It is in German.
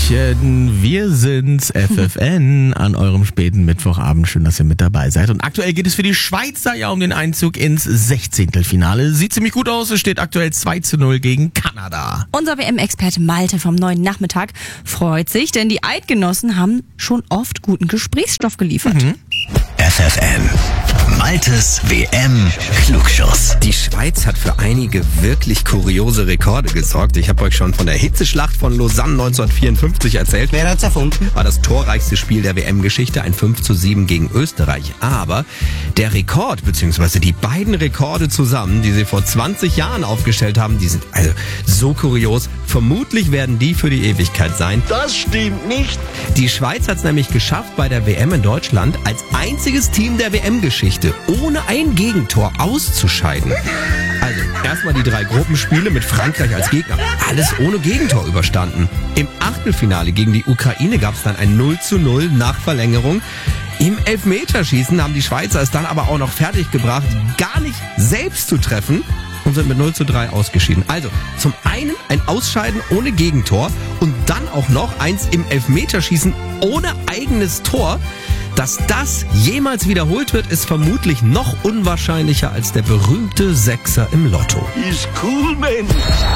Wir sind's, FFN, an eurem späten Mittwochabend. Schön, dass ihr mit dabei seid. Und aktuell geht es für die Schweizer ja um den Einzug ins 16. Finale. Sieht ziemlich gut aus. Es steht aktuell 2:0 gegen Kanada. Unser WM-Experte Malte vom neuen Nachmittag freut sich, denn die Eidgenossen haben schon oft guten Gesprächsstoff geliefert. FFN. Maltes WM-Klugschuss. Die Schweiz hat für einige wirklich kuriose Rekorde gesorgt. Ich habe euch schon von der Hitzeschlacht von Lausanne 1954 erzählt. Wer hat's erfunden? War das torreichste Spiel der WM-Geschichte, ein 5:7 gegen Österreich. Aber der Rekord, beziehungsweise die beiden Rekorde zusammen, die sie vor 20 Jahren aufgestellt haben, die sind also so kurios. Vermutlich werden die für die Ewigkeit sein. Das stimmt nicht. Die Schweiz hat es nämlich geschafft, bei der WM in Deutschland als einziges Team der WM-Geschichte ohne ein Gegentor auszuscheiden. Also erstmal die 3 Gruppenspiele mit Frankreich als Gegner. Alles ohne Gegentor überstanden. Im Achtelfinale gegen die Ukraine gab es dann ein 0:0 nach Verlängerung. Im Elfmeterschießen haben die Schweizer es dann aber auch noch fertiggebracht, gar nicht selbst zu treffen und sind mit 0:3 ausgeschieden. Also zum einen ein Ausscheiden ohne Gegentor und dann auch noch eins im Elfmeterschießen ohne eigenes Tor. Dass das jemals wiederholt wird, ist vermutlich noch unwahrscheinlicher als der berühmte Sechser im Lotto. Ist cool, Mensch.